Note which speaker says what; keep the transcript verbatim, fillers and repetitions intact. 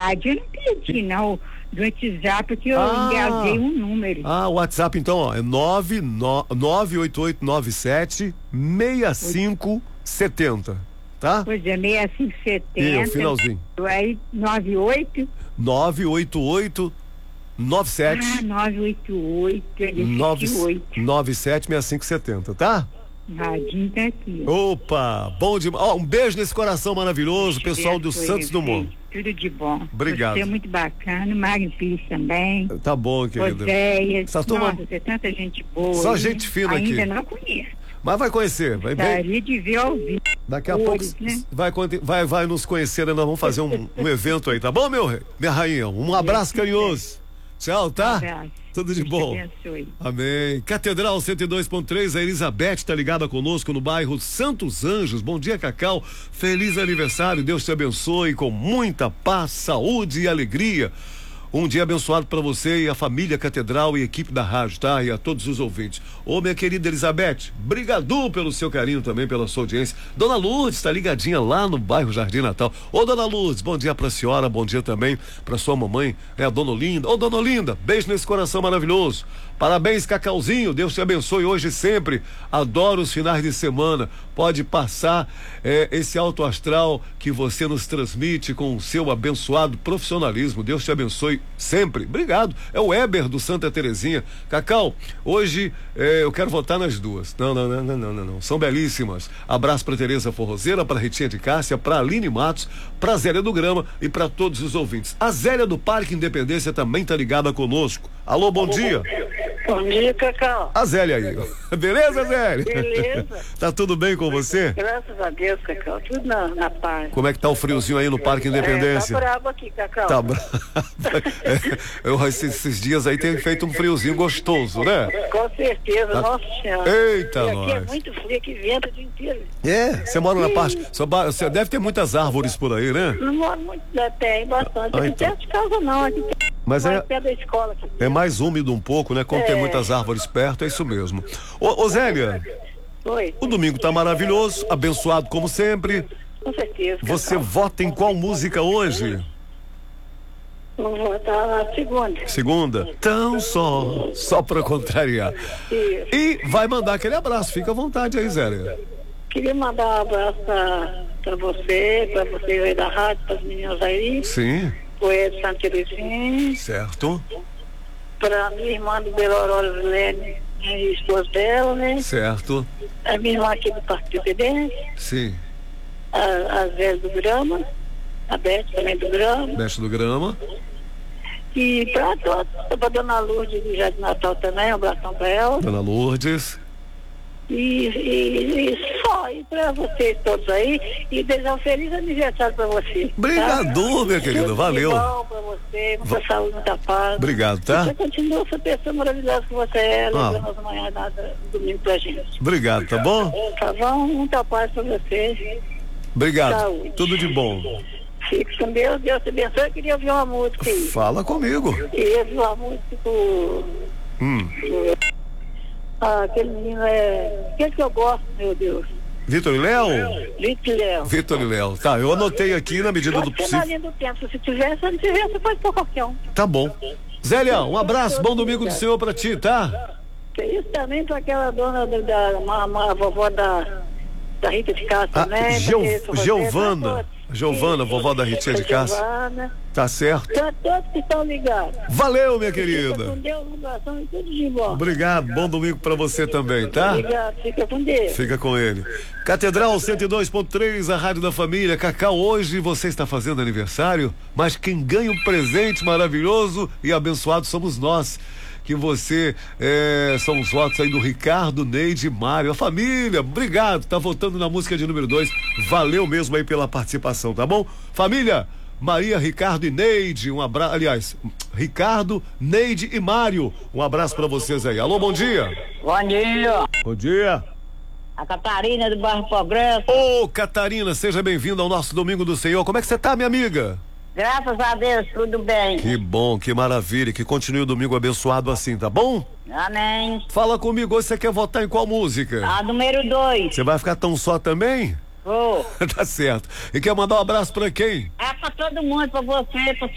Speaker 1: rádio eu não perdi, não. Do WhatsApp, porque eu
Speaker 2: Ah.
Speaker 1: engasguei um número.
Speaker 2: Ah, o WhatsApp então, ó, é nove nove oito oito nove sete seis cinco sete zero, tá?
Speaker 1: Pois é, seis cinco sete
Speaker 2: E
Speaker 1: zero.
Speaker 2: o finalzinho.
Speaker 1: Aí, nove oito.
Speaker 2: nove oito oito nove sete
Speaker 1: Ah, nove oito oito. Ele oito.
Speaker 2: nove sete seis cinco sete zero, tá?
Speaker 1: Radinho tá aqui.
Speaker 2: Opa, bom demais. Ó, um beijo nesse coração maravilhoso, pessoal do
Speaker 1: Foi,
Speaker 2: Santos Dumont.
Speaker 1: Tudo de bom.
Speaker 2: Obrigado.
Speaker 1: Você é muito bacana, Magno Pires também.
Speaker 2: Tá bom, querida.
Speaker 1: Oséias.
Speaker 2: Essa turma-
Speaker 1: Nossa, tem tanta gente boa.
Speaker 2: Só
Speaker 1: aí.
Speaker 2: gente fina
Speaker 1: Ainda
Speaker 2: aqui.
Speaker 1: Ainda não conheço.
Speaker 2: Mas vai conhecer, vai bem.
Speaker 1: Gostaria de ver ao vivo.
Speaker 2: Daqui a
Speaker 1: Cores,
Speaker 2: pouco
Speaker 1: né?
Speaker 2: vai, conte- vai, vai nos conhecer, né? Nós vamos fazer um, um evento aí, tá bom, meu rei? Minha rainha? Um abraço carinhoso. Tchau, tá?
Speaker 1: Um abraço.
Speaker 2: Tudo de
Speaker 1: Deus
Speaker 2: bom.
Speaker 1: te abençoe.
Speaker 2: Amém. Catedral cento e dois ponto três, a Elizabeth tá ligada conosco no bairro Santos Anjos. Bom dia, Cacau. Feliz aniversário. Deus te abençoe com muita paz, saúde e alegria. Um dia abençoado para você e a família Catedral e a equipe da rádio, tá? E a todos os ouvintes. Ô, minha querida Elizabeth, brigadu pelo seu carinho também, pela sua audiência. Dona Lourdes tá ligadinha lá no bairro Jardim Natal. Ô, Dona Lourdes, bom dia pra senhora, bom dia também pra sua mamãe, né, a Dona Olinda. Ô, Dona Olinda, beijo nesse coração maravilhoso. Parabéns, Cacauzinho, Deus te abençoe hoje e sempre. Adoro os finais de semana. Pode passar é, esse alto astral que você nos transmite com o seu abençoado profissionalismo. Deus te abençoe sempre. Obrigado. É o Weber do Santa Terezinha. Cacau, hoje é, eu quero votar nas duas. Não, não, não, não, não, não, não. São belíssimas. Abraço pra Tereza Forrozeira, pra Ritinha de Cássia, pra Aline Matos, pra Zélia do Grama e pra todos os ouvintes. A Zélia do Parque Independência também tá ligada conosco. Alô, bom dia.
Speaker 3: Bom dia, Cacau.
Speaker 2: A Zélia aí. Beleza, Zélia?
Speaker 3: Beleza.
Speaker 2: Tá tudo bem com você?
Speaker 3: Graças a Deus, Cacau. Tudo na, na paz.
Speaker 2: Como é que tá o friozinho aí no Parque Independência?
Speaker 3: É, tá bravo aqui, Cacau.
Speaker 2: Tá bravo. É, eu, esses, esses dias aí tem feito um friozinho gostoso, né?
Speaker 3: Com certeza,
Speaker 2: Tá.
Speaker 3: nossa senhora.
Speaker 2: Eita,
Speaker 3: e aqui é
Speaker 2: nós.
Speaker 3: muito frio, aqui venta o dia inteiro.
Speaker 2: É, você mora na parte. sua ba- Você deve ter muitas árvores por aí, né?
Speaker 3: Não moro muito, né, tem bastante.
Speaker 2: Ah,
Speaker 3: Aqui
Speaker 2: então.
Speaker 3: perto de casa não, aqui tem
Speaker 2: Mas
Speaker 3: mais
Speaker 2: é,
Speaker 3: perto da escola. Aqui.
Speaker 2: é mais úmido um pouco, né? Como tem
Speaker 3: É.
Speaker 2: muitas árvores perto, é isso mesmo. Ô, ô Zélia,
Speaker 3: Oi,
Speaker 2: o domingo tá maravilhoso, abençoado como sempre.
Speaker 3: com certeza.
Speaker 2: Você
Speaker 3: Cacau.
Speaker 2: vota em qual música hoje?
Speaker 3: Vou votar na segunda.
Speaker 2: Segunda? Tão só, só pra contrariar.
Speaker 3: Isso.
Speaker 2: E vai mandar aquele abraço, fica à vontade aí, Zélia.
Speaker 3: Queria mandar um abraço pra, pra você, pra vocês aí da rádio, pras meninas aí,
Speaker 2: Sim,
Speaker 3: pro Ed Santa Terezinha,
Speaker 2: certo,
Speaker 3: pra minha irmã do Belo Horizonte, Lene, e esposa dela, né?
Speaker 2: certo,
Speaker 3: A minha irmã aqui do Parque Independência,
Speaker 2: sim.
Speaker 3: a, a Zé do Grama, a Beth também do Grama,
Speaker 2: Mestre do Grama,
Speaker 3: e pra todos, pra Dona Lourdes do Jardim Natal também, um abração pra ela,
Speaker 2: Dona Lourdes.
Speaker 3: e, e, e só, e pra vocês todos aí, e desejar um feliz aniversário pra você.
Speaker 2: Obrigado, minha querida,
Speaker 3: Tudo
Speaker 2: valeu.
Speaker 3: de bom pra você, muita saúde, muita paz.
Speaker 2: Obrigado, tá?
Speaker 3: Você continua essa pessoa maravilhosa que você é,
Speaker 2: Ah.
Speaker 3: lembrando as manhãs da- da- do domingo pra gente.
Speaker 2: Obrigado, tá bom?
Speaker 3: Tá bom? Muita paz pra você.
Speaker 2: Obrigado.
Speaker 3: Saúde.
Speaker 2: Tudo de bom.
Speaker 3: Fique com Deus, Deus te abençoe. Eu queria ouvir uma música aí.
Speaker 2: Fala comigo.
Speaker 3: Eu queria ouvir uma música do...
Speaker 2: Hum.
Speaker 3: Ah, aquele menino é... Aquele que eu gosto, meu Deus.
Speaker 2: Vitor e Léo?
Speaker 3: Vitor Léo.
Speaker 2: Vitor e Léo. Tá, eu anotei aqui na medida do
Speaker 3: Pode ser na
Speaker 2: possível.
Speaker 3: linha do tempo. Se tiver, se não tiver, você pode pôr qualquer um.
Speaker 2: Tá bom. Zélia, um abraço, bom domingo do Senhor pra ti, tá?
Speaker 3: Isso também para aquela dona da, da ma- ma- a vovó da, da Rita de Castro
Speaker 2: Ah,
Speaker 3: também.
Speaker 2: Geo-
Speaker 3: porque esse Roberto,
Speaker 2: Giovana.
Speaker 3: tá todo-
Speaker 2: Giovana,
Speaker 3: Isso,
Speaker 2: vovó da Ritinha de
Speaker 3: a
Speaker 2: Castro.
Speaker 3: Giovana.
Speaker 2: Tá certo.
Speaker 3: Tá todos que estão ligados.
Speaker 2: Valeu, minha
Speaker 3: Fica
Speaker 2: querida.
Speaker 3: com Deus, um abração e tudo de bom.
Speaker 2: Obrigado, bom domingo pra você também, tá?
Speaker 3: Obrigado, fica com Deus.
Speaker 2: Fica com ele. Catedral cento e dois ponto três, a rádio da família. Cacau, hoje você está fazendo aniversário, mas quem ganha um presente maravilhoso e abençoado somos nós. Que você é, são os votos aí do Ricardo, Neide e Mário. A família, obrigado, tá votando na música de número dois. Valeu mesmo aí pela participação, tá bom? Família, Maria, Ricardo e Neide, um abraço. Aliás, Ricardo, Neide e Mário, um abraço pra vocês aí. Alô, bom dia.
Speaker 4: Bom dia,
Speaker 2: Bom dia.
Speaker 4: a Catarina do bairro Progresso.
Speaker 2: Ô, Catarina, seja bem-vinda ao nosso Domingo do Senhor. Como é que você tá, minha amiga?
Speaker 4: Graças a Deus, tudo bem.
Speaker 2: Que bom, que maravilha, que continue o domingo abençoado assim, tá bom?
Speaker 4: Amém.
Speaker 2: Fala comigo, hoje você quer votar em qual música?
Speaker 4: A número dois.
Speaker 2: Você vai ficar tão só também?
Speaker 4: Vou.
Speaker 2: Tá certo. E quer mandar um abraço pra quem?
Speaker 4: É pra todo mundo, pra você, pra